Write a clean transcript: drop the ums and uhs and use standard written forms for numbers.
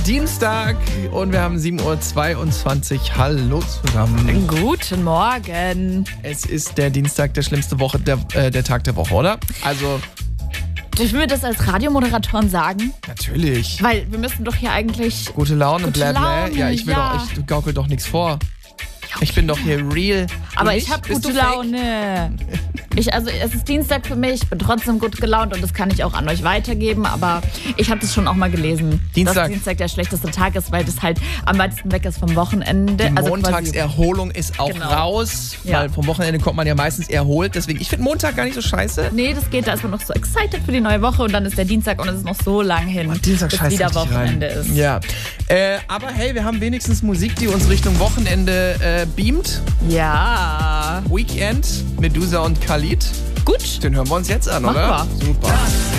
Dienstag und wir haben 7.22 Uhr. Hallo zusammen. Guten Morgen. Es ist der Dienstag, der schlimmste der Tag der Woche, oder? Also, Dürfen wir das als Radiomoderatoren sagen? natürlich. Weil wir müssen doch hier eigentlich... Gute Laune, Gute bla bla. Laune, Ja, ich gaukel doch nichts vor. Ich bin doch hier real. Aber Und ich habe bist gute du fake? Laune. Es ist Dienstag für mich, bin trotzdem gut gelaunt und das kann ich auch an euch weitergeben, aber ich habe das schon auch mal gelesen, dass Dienstag der schlechteste Tag ist, weil das halt am weitesten weg ist vom Wochenende. Die Also Montagserholung ist auch raus, weil vom Wochenende kommt man ja meistens erholt. Deswegen, ich finde Montag gar nicht so scheiße. Nee, das geht, da ist man noch so excited für die neue Woche und dann ist der Dienstag und es ist noch so lang hin, Dienstag bis scheiße wieder richtig Wochenende rein. ist. Ja, aber hey, wir haben wenigstens Musik, die uns Richtung Wochenende beamt. Ja. Weekend, Medusa und Khalid. Gut. Den hören wir uns jetzt an, Mach oder? mal. Super.